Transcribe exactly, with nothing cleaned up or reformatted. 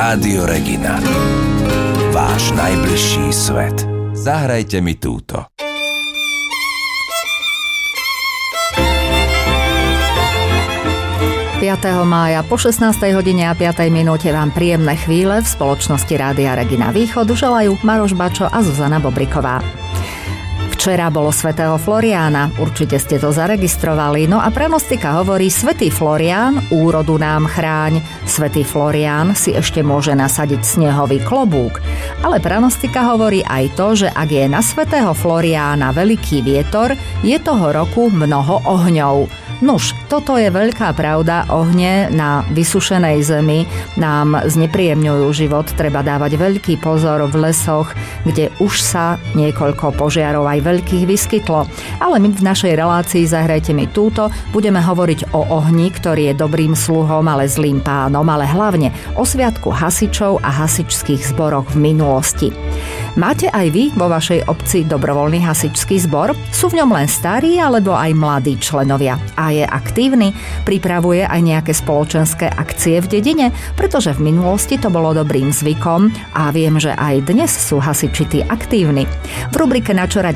Rádio Regina. Váš najbližší svet. Zahrajte mi túto. piateho mája po šestnástej hodine a piatej minúte vám príjemné chvíle v spoločnosti Rádia Regina Východ želajú Maroš Bačo a Zuzana Bobriková. Včera bolo svätého Floriána, určite ste to zaregistrovali, no a pranostika hovorí: Svätý Florián, úrodu nám chráň. Svätý Florián si ešte môže nasadiť snehový klobúk. Ale pranostika hovorí aj to, že ak je na svätého Floriána veľký vietor, je toho roku mnoho ohňov. Nuž, toto je veľká pravda, ohne na vysušenej zemi nám znepríjemňujú život, treba dávať veľký pozor v lesoch, kde už sa niekoľko požiarov aj veľkých vyskytlo. Ale my v našej relácii Zahrajte mi túto budeme hovoriť o ohni, ktorý je dobrým sluhom, ale zlým pánom, ale hlavne o sviatku hasičov a hasičských zboroch v minulosti. Máte aj vy vo vašej obci dobrovoľný hasičský zbor? Sú v ňom len starí alebo aj mladí členovia? A je aktívny? Pripravuje aj nejaké spoločenské akcie v dedine? Pretože v minulosti to bolo dobrým zvykom a viem, že aj dnes sú hasiči tí aktívni. V rubrike Na čo radi